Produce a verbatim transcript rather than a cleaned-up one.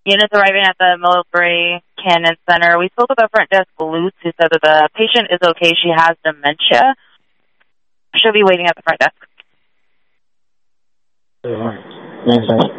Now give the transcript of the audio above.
Units arriving at the Millbrae Cannon Center. We spoke with our front desk, Luce, who said that the patient is okay. She has dementia. She'll be waiting at the front desk. Thanks, thanks.